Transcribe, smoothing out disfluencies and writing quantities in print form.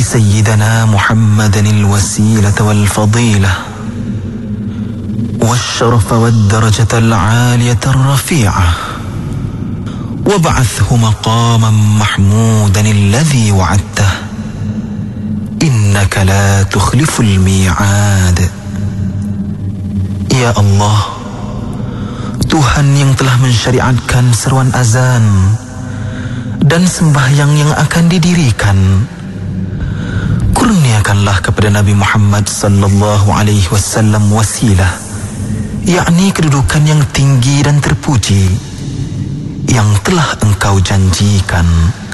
سيدنا محمد الوسيلة والفضيلة والشرف والدرجة العالية الرفيعة وابعثه مقاما محمودا الذي وعدته إنك لا تخلف الميعاد. Ya Allah, Tuhan yang telah mensyariatkan seruan azan dan sembahyang yang akan didirikan, kurniakanlah kepada Nabi Muhammad sallallahu alaihi wasallam wasilah, yakni kedudukan yang tinggi dan terpuji yang telah Engkau janjikan.